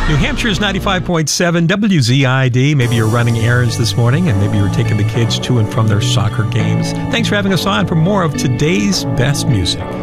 New Hampshire's 95.7 WZID. Maybe you're running errands this morning, and maybe you're taking the kids to and from their soccer games. Thanks for having us on for more of today's best music.